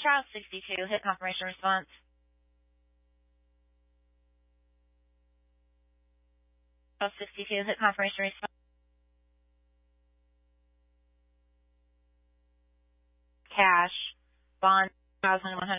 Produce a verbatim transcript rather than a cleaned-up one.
Trial sixty-two, hit confirmation response. Trial sixty-two, hit confirmation response. Cash, bond, one thousand one hundred.